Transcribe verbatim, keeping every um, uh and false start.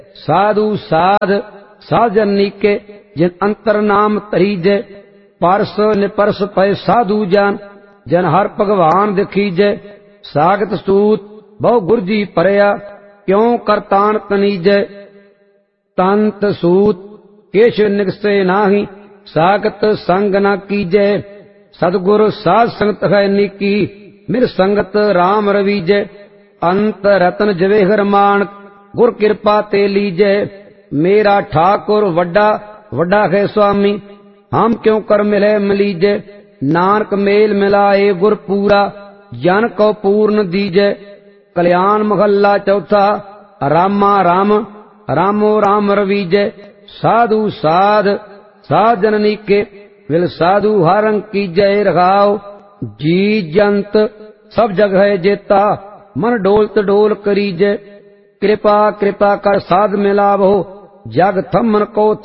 साधु साध साजन नीके जिन अंतर नाम तरीजे परस निपरस पय साधु जान जन हर भगवान दिखीजे सागत सूत बहु गुरजी परया क्यों करतान तनीजे तंत सूत केश निगसे नाही सागत संग न कीजे सदगुरु साध संगत है नीकी मिर संगत राम रवीजे अंत रतन जवेहर मान गुर कृपा ते लीजे मेरा ठाकुर वड्डा वड्डा है स्वामी हम क्यों कर मिले मिलीजे नानक मेल मिलाए गुर पूरा जन को पूर्ण दीजे कल्याण महल्ला चौथा रामा राम रामो राम रवीजे साधु साध साधन के विल साधु हरंग की जय रघाओ जी जंत सब जगह जेता मन डोलत डोल करीजे कृपा कृपा कर साध मिलावो जग थमन को